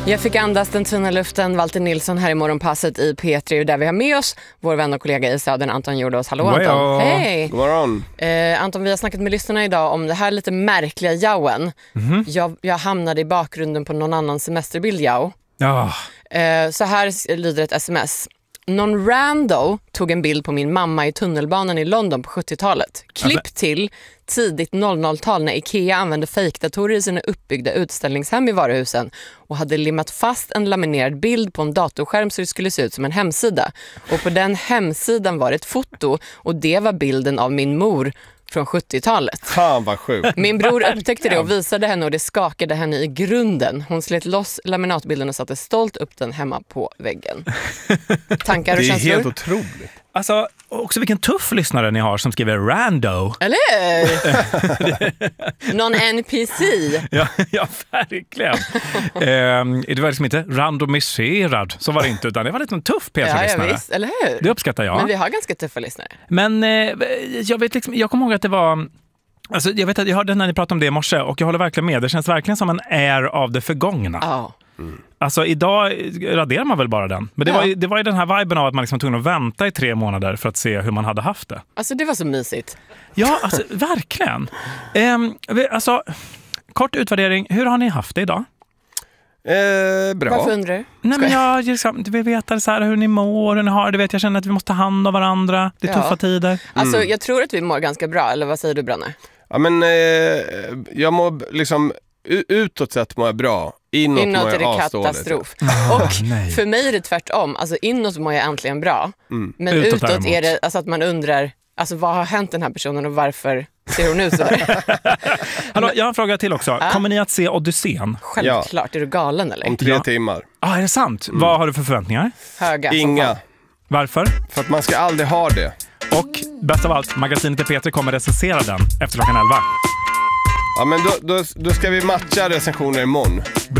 Jag fick andas den tunna luften. Walter Nilsson här i Morgonpasset i P3 där vi har med oss vår vän och kollega i Södern, Anton Jordås. Hallå Anton. Hej. God morgon. Anton, vi har snackat med lyssnarna idag om det här lite märkliga jauen. Jag hamnade i bakgrunden på någon annan semesterbild jau. Ja. Så här lyder ett sms. Någon rando tog en bild på min mamma i tunnelbanan i London på 70-talet. Klipp till tidigt 00-tal när Ikea använde fejkdatorer i sina uppbyggda utställningshem i varuhusen och hade limmat fast en laminerad bild på en datorskärm så det skulle se ut som en hemsida. Och på den hemsidan var det ett foto och det var bilden av min mor från 70-talet. Fan vad sjukt. Min bror upptäckte det och visade henne och det skakade henne i grunden. Hon slet loss laminatbilden och satte stolt upp den hemma på väggen. Tankar och känslor? Det är helt otroligt. Alltså, också vilken tuff lyssnare ni har som skriver rando. Eller någon NPC. Ja, verkligen. Det var liksom inte randomiserad, så var det inte, utan det var lite en tuff P3-lyssnare. Ja, visst, eller hur? Det uppskattar jag. Men vi har ganska tuffa lyssnare. Men jag kommer ihåg att det var... Alltså, jag vet att jag hörde när ni pratade om det i morse och jag håller verkligen med. Det känns verkligen som en air av det förgångna. Ja. Alltså idag raderar man väl bara den. Men det var ju den här viben av att man liksom tvungen att vänta i 3 månader för att se hur man hade haft det. Alltså det var så mysigt. Ja, alltså verkligen. Alltså, kort utvärdering. Hur har ni haft det idag? Bra. Varför undrar du? Nej, men jag vill veta så här, hur ni mår, hur ni har det. Jag känner att vi måste ta hand om varandra. Det är tuffa tider. Alltså jag tror att vi mår ganska bra, eller vad säger du, Branne? Ja, men jag mår liksom utåt sett mår jag bra. Inåt mår är det jag katastrof. Och för mig är det tvärtom. Alltså inåt mår jag äntligen bra. Men utåt är det alltså att man undrar, alltså vad har hänt den här personen och varför ser hon ut så här? Hallå, jag har en fråga till också. Kommer ni att se Odyssén? Självklart, är du galen eller? Om 3 timmar. Är det sant? Vad har du för förväntningar? Höga. Inga. Varför? För att man ska aldrig ha det. Och bäst av allt, magasinet i P3 kommer recensera den efter klockan 11. Ja, men då ska vi matcha recensioner imorgon.